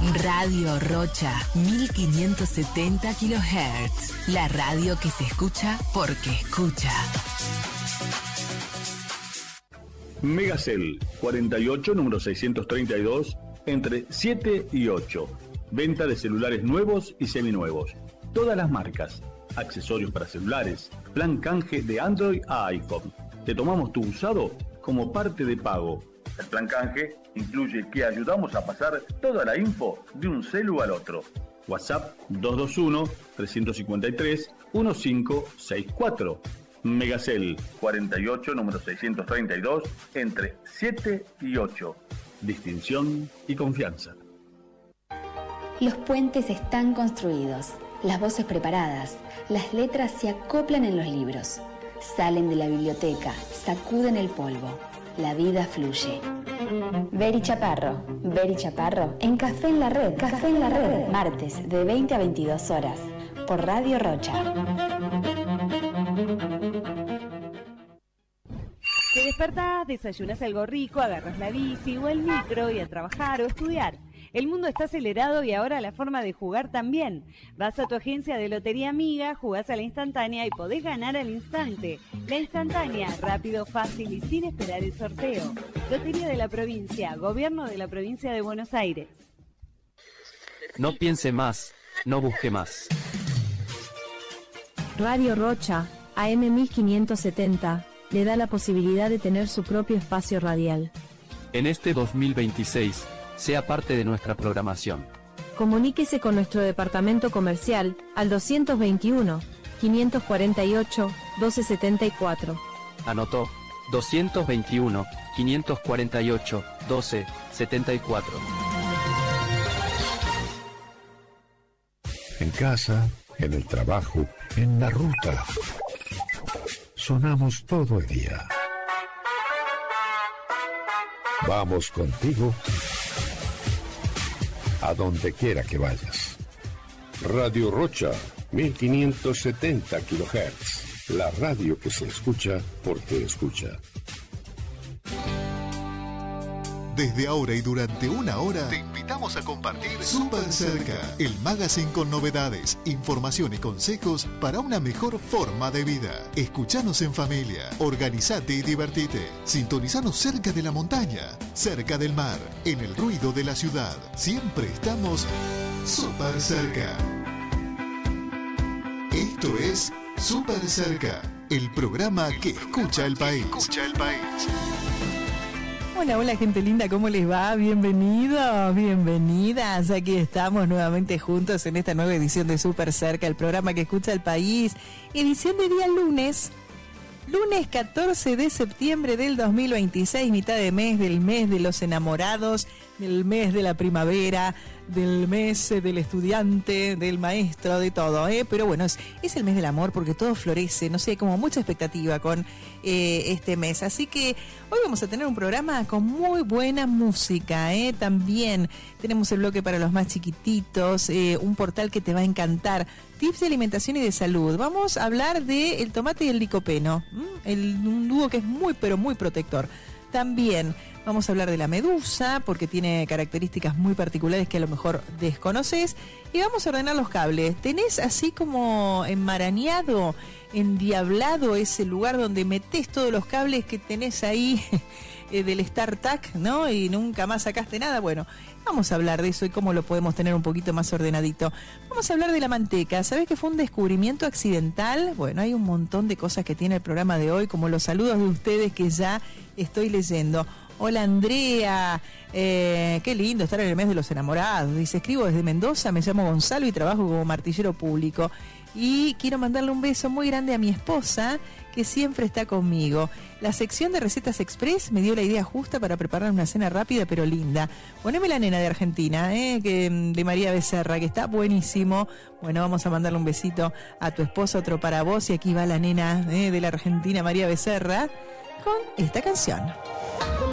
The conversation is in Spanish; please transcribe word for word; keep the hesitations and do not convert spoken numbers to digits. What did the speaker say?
Radio Rocha, mil quinientos setenta kilohertz. La radio que se escucha porque escucha. Megacel, cuarenta y ocho, número seiscientos treinta y dos, entre siete y ocho. Venta de celulares nuevos y seminuevos. Todas las marcas. Accesorios para celulares. Plan canje de Android a iPhone. Te tomamos tu usado como parte de pago. El plan canje incluye que ayudamos a pasar toda la info de un celu al otro. WhatsApp dos dos uno, tres cinco tres, uno cinco seis cuatro. Megacel, cuarenta y ocho, número seiscientos treinta y dos, entre siete y ocho. Distinción y confianza. Los puentes están construidos, las voces preparadas, las letras se acoplan en los libros. Salen de la biblioteca, sacuden el polvo. La vida fluye. Beri Chaparro, Beri Chaparro, en Café en la Red, Café en la Red, martes de veinte a veintidós horas, por Radio Rocha. Te despertás, desayunas algo rico, agarras la bici o el micro y a trabajar o estudiar. El mundo está acelerado y ahora la forma de jugar también. Vas a tu agencia de Lotería Amiga, jugás a la instantánea y podés ganar al instante. La instantánea, rápido, fácil y sin esperar el sorteo. Lotería de la Provincia, Gobierno de la Provincia de Buenos Aires. No piense más, no busque más. Radio Rocha, A M mil quinientos setenta, le da la posibilidad de tener su propio espacio radial. En este dos mil veintiséis, sea parte de nuestra programación. Comuníquese con nuestro departamento comercial al doscientos veintiuno, quinientos cuarenta y ocho, doce setenta y cuatro. Anotó, doscientos veintiuno, quinientos cuarenta y ocho, doce setenta y cuatro. En casa, en el trabajo, en la ruta. Sonamos todo el día. Vamos contigo a donde quiera que vayas. Radio Rocha, mil quinientos setenta kilohertz. La radio que se escucha porque escucha. Desde ahora y durante una hora te invitamos a compartir Super Cerca, el magazine con novedades, información y consejos para una mejor forma de vida. Escuchanos en familia, organizate y divertite. Sintonizanos cerca de la montaña, cerca del mar, en el ruido de la ciudad. Siempre estamos Super Cerca. Esto es Super Cerca, el programa que escucha el país. Escucha el país. Hola, hola gente linda, ¿cómo les va? Bienvenidos, bienvenidas. Aquí estamos nuevamente juntos en esta nueva edición de Super Cerca, el programa que escucha el país. Edición de día lunes, lunes catorce de septiembre del dos mil veintiséis, mitad de mes, del mes de los enamorados, del mes de la primavera, del mes del estudiante, del maestro, de todo, ¿eh? Pero bueno, es, es el mes del amor porque todo florece, no sé, como mucha expectativa con eh, este mes. Así que hoy vamos a tener un programa con muy buena música, ¿eh? También tenemos el bloque para los más chiquititos, eh, un portal que te va a encantar, tips de alimentación y de salud. Vamos a hablar de el tomate y el licopeno, el, un dúo que es muy, pero muy protector. También vamos a hablar de la medusa, porque tiene características muy particulares que a lo mejor desconoces. Y vamos a ordenar los cables. ¿Tenés así como enmarañado, endiablado ese lugar donde metés todos los cables que tenés ahí eh, del StarTAC, ¿no? Y nunca más sacaste nada? Bueno, vamos a hablar de eso y cómo lo podemos tener un poquito más ordenadito. Vamos a hablar de la manteca. ¿Sabés que fue un descubrimiento accidental? Bueno, hay un montón de cosas que tiene el programa de hoy, como los saludos de ustedes que ya estoy leyendo. Hola Andrea, eh, qué lindo estar en el mes de los enamorados. Dice, escribo desde Mendoza, me llamo Gonzalo y trabajo como martillero público. Y quiero mandarle un beso muy grande a mi esposa, que siempre está conmigo. La sección de recetas express me dio la idea justa para preparar una cena rápida pero linda. Poneme la nena de Argentina, eh, que, de María Becerra, que está buenísimo. Bueno, vamos a mandarle un besito a tu esposa, otro para vos. Y aquí va la nena eh, de la Argentina, María Becerra, con esta canción.